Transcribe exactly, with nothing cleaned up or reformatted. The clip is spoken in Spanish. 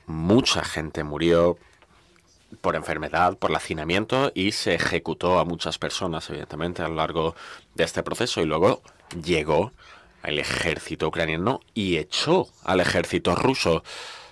mucha gente murió por enfermedad, por hacinamiento, y se ejecutó a muchas personas, evidentemente, a lo largo de este proceso. Y luego llegó el ejército ucraniano y echó al ejército ruso.